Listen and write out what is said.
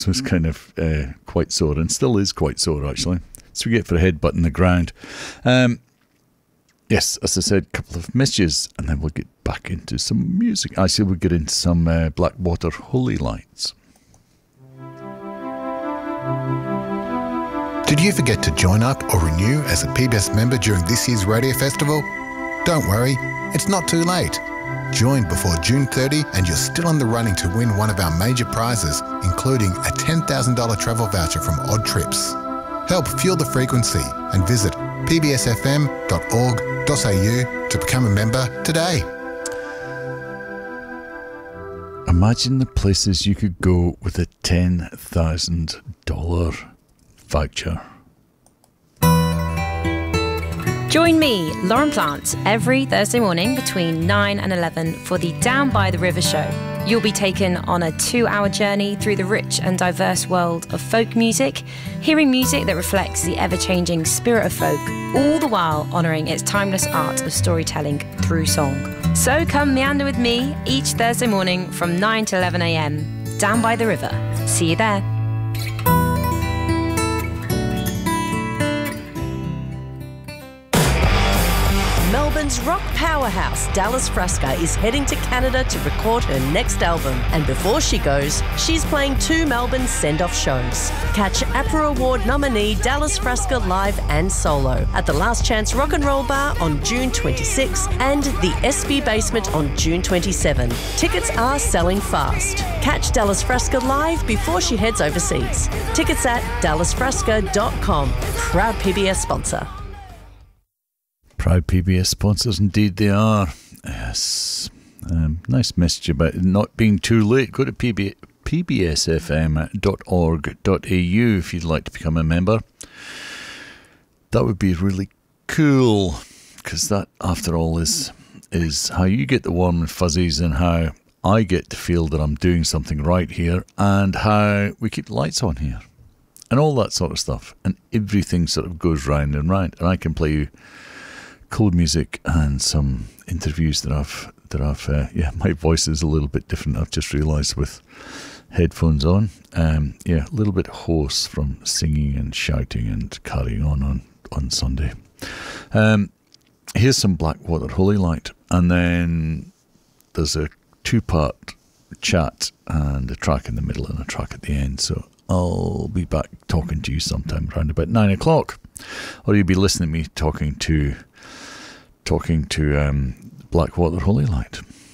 So it's kind of quite sore, and still is quite sore, actually. So we get for a headbutt in the ground. Yes, as I said, a couple of messages, and then we'll get back into some music. Actually, we'll get into some Blackwater Holy Lights. Did you forget to join up or renew as a PBS member during this year's radio festival? Don't worry, it's not too late. Join before June 30 and you're still in the running to win one of our major prizes, including a $10,000 travel voucher from Odd Trips. Help fuel the frequency and visit pbsfm.org.au to become a member today. Imagine the places you could go with a $10,000 voucher. Join me, Lauren Plant, every Thursday morning between 9 and 11 for the Down by the River show. You'll be taken on a 2-hour journey through the rich and diverse world of folk music, hearing music that reflects the ever-changing spirit of folk, all the while honouring its timeless art of storytelling through song. So come meander with me each Thursday morning from 9 to 11 a.m. Down by the River. See you there. Melbourne's rock powerhouse, Dallas Frasca, is heading to Canada to record her next album. And before she goes, she's playing 2 Melbourne send-off shows. Catch APRA Award nominee Dallas Frasca live and solo at the Last Chance Rock and Roll Bar on June 26 and the SB Basement on June 27. Tickets are selling fast. Catch Dallas Frasca live before she heads overseas. Tickets at dallasfrasca.com. Proud PBS sponsor. Proud PBS sponsors, indeed they are. Yes. Nice message about it not being too late. Go to pbsfm.org.au if you'd like to become a member. That would be really cool, because that, after all, is how you get the warm and fuzzies, and how I get to feel that I'm doing something right here, and how we keep the lights on here, and all that sort of stuff. And everything sort of goes round and round, and I can play you cool music and some interviews that I've my voice is a little bit different, I've just realised, with headphones on. A little bit hoarse from singing and shouting and carrying on Sunday. Here's some Blackwater Holy Light, and then there's a 2-part chat and a track in the middle and a track at the end. So I'll be back talking to you sometime around about 9 o'clock, or you'll be listening to me talking to Blackwater Holy Light.